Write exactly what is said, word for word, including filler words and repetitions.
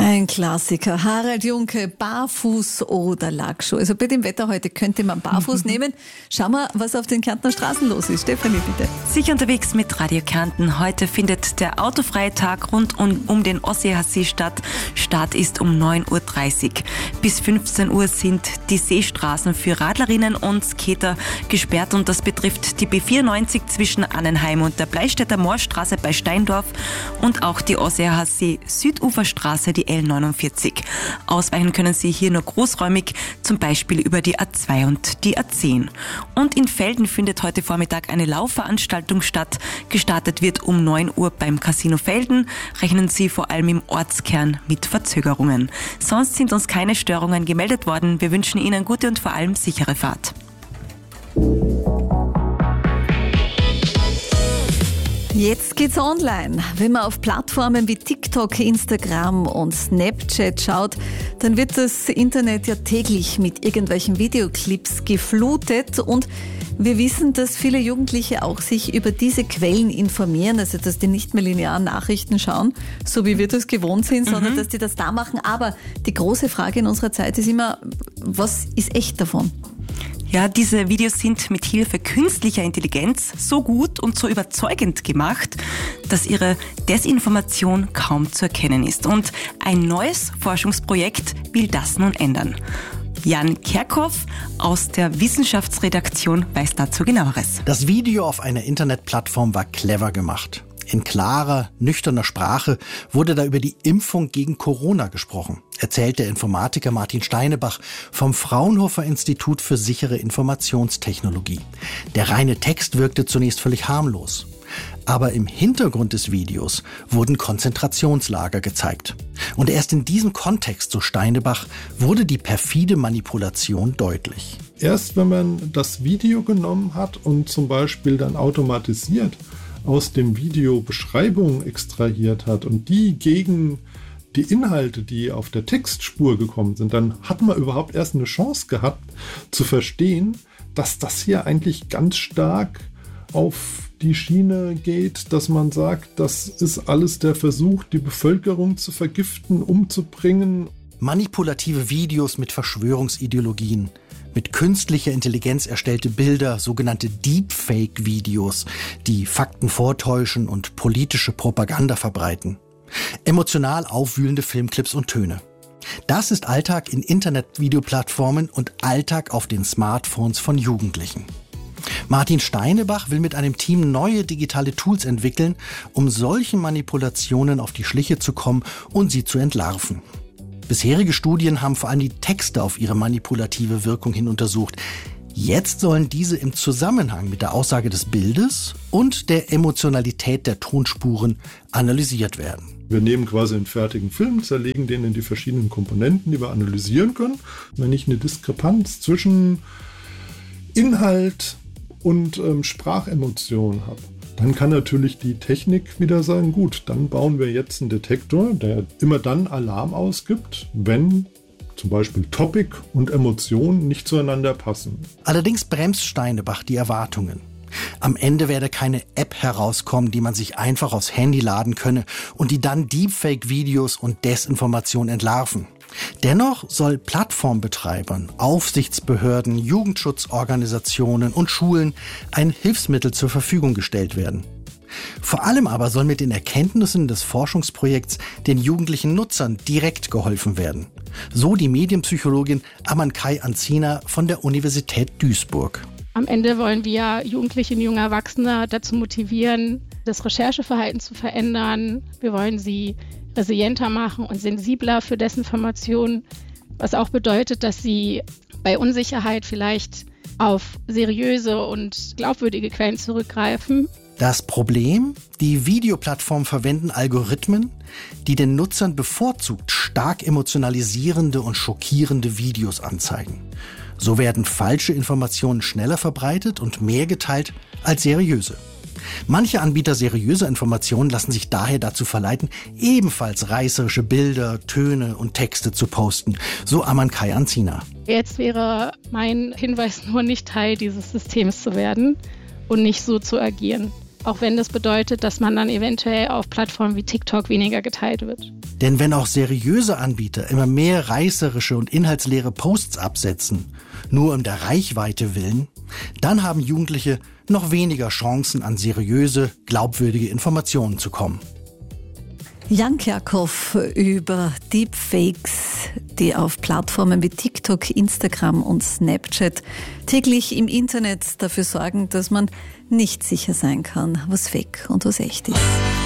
Ein Klassiker. Harald Junke, barfuß oder Lackschuh. Also bei dem Wetter heute könnte man barfuß nehmen. Schauen wir, was auf den Kärntner Straßen los ist. Stefanie, bitte. Sicher unterwegs mit Radio Kärnten. Heute findet der autofreie Tag rund um, um den Osseehassee statt. Start ist um neun Uhr dreißig. Bis fünfzehn Uhr sind die Seestraßen für Radlerinnen und Skater gesperrt und das betrifft die B vierundneunzig zwischen Annenheim und der Bleistädter Moorstraße bei Steindorf und auch die Osseehassee Süduferstraße, die L neunundvierzig. Ausweichen können Sie hier nur großräumig, zum Beispiel über die A zwei und die A zehn. Und in Velden findet heute Vormittag eine Laufveranstaltung statt. Gestartet wird um neun Uhr beim Casino Velden. Rechnen Sie vor allem im Ortskern mit Verzögerungen. Sonst sind uns keine Störungen gemeldet worden. Wir wünschen Ihnen gute und vor allem sichere Fahrt. Jetzt geht's online. Wenn man auf Plattformen wie TikTok, Instagram und Snapchat schaut, dann wird das Internet ja täglich mit irgendwelchen Videoclips geflutet und wir wissen, dass viele Jugendliche auch sich über diese Quellen informieren, also dass die nicht mehr linearen Nachrichten schauen, so wie wir das gewohnt sind, sondern mhm. dass die das da machen. Aber die große Frage in unserer Zeit ist immer, was ist echt davon? Ja, diese Videos sind mit Hilfe künstlicher Intelligenz so gut und so überzeugend gemacht, dass ihre Desinformation kaum zu erkennen ist. Und ein neues Forschungsprojekt will das nun ändern. Jan Kerkhoff aus der Wissenschaftsredaktion weiß dazu Genaueres. Das Video auf einer Internetplattform war clever gemacht. In klarer, nüchterner Sprache wurde da über die Impfung gegen Corona gesprochen, erzählt der Informatiker Martin Steinebach vom Fraunhofer Institut für sichere Informationstechnologie. Der reine Text wirkte zunächst völlig harmlos. Aber im Hintergrund des Videos wurden Konzentrationslager gezeigt. Und erst in diesem Kontext, so Steinebach, wurde die perfide Manipulation deutlich. Erst wenn man das Video genommen hat und zum Beispiel dann automatisiert aus dem Video Beschreibungen extrahiert hat und die gegen die Inhalte, die auf der Textspur gekommen sind, dann hat man überhaupt erst eine Chance gehabt zu verstehen, dass das hier eigentlich ganz stark auf die Schiene geht, dass man sagt, das ist alles der Versuch, die Bevölkerung zu vergiften, umzubringen. Manipulative Videos mit Verschwörungsideologien, mit künstlicher Intelligenz erstellte Bilder, sogenannte Deepfake-Videos, die Fakten vortäuschen und politische Propaganda verbreiten. Emotional aufwühlende Filmclips und Töne. Das ist Alltag in Internet-Videoplattformen und Alltag auf den Smartphones von Jugendlichen. Martin Steinebach will mit einem Team neue digitale Tools entwickeln, um solchen Manipulationen auf die Schliche zu kommen und sie zu entlarven. Bisherige Studien haben vor allem die Texte auf ihre manipulative Wirkung hin untersucht. Jetzt sollen diese im Zusammenhang mit der Aussage des Bildes und der Emotionalität der Tonspuren analysiert werden. Wir nehmen quasi einen fertigen Film, zerlegen den in die verschiedenen Komponenten, die wir analysieren können. Wenn ich eine Diskrepanz zwischen Inhalt und ähm, Sprachemotion habe, dann kann natürlich die Technik wieder sagen, gut, dann bauen wir jetzt einen Detektor, der immer dann Alarm ausgibt, wenn zum Beispiel Topic und Emotion nicht zueinander passen. Allerdings bremst Steinebach die Erwartungen. Am Ende werde keine App herauskommen, die man sich einfach aufs Handy laden könne und die dann Deepfake-Videos und Desinformation entlarven. Dennoch soll Plattformbetreibern, Aufsichtsbehörden, Jugendschutzorganisationen und Schulen ein Hilfsmittel zur Verfügung gestellt werden. Vor allem aber soll mit den Erkenntnissen des Forschungsprojekts den jugendlichen Nutzern direkt geholfen werden. So die Medienpsychologin Amankay Anzina von der Universität Duisburg. Am Ende wollen wir Jugendliche und junge Erwachsene dazu motivieren, das Rechercheverhalten zu verändern. Wir wollen sie resilienter machen und sensibler für Desinformation, was auch bedeutet, dass sie bei Unsicherheit vielleicht auf seriöse und glaubwürdige Quellen zurückgreifen. Das Problem? Die Videoplattformen verwenden Algorithmen, die den Nutzern bevorzugt stark emotionalisierende und schockierende Videos anzeigen. So werden falsche Informationen schneller verbreitet und mehr geteilt als seriöse. Manche Anbieter seriöser Informationen lassen sich daher dazu verleiten, ebenfalls reißerische Bilder, Töne und Texte zu posten, so Amankay Anzina. Jetzt wäre mein Hinweis nur, nicht Teil dieses Systems zu werden und nicht so zu agieren. auch wenn das bedeutet, dass man dann eventuell auf Plattformen wie TikTok weniger geteilt wird. Denn wenn auch seriöse Anbieter immer mehr reißerische und inhaltsleere Posts absetzen, nur um der Reichweite willen, dann haben Jugendliche noch weniger Chancen, an seriöse, glaubwürdige Informationen zu kommen. Jan Kerkhoff über Deepfakes, die auf Plattformen wie TikTok, Instagram und Snapchat täglich im Internet dafür sorgen, dass man nicht sicher sein kann, was fake und was echt ist.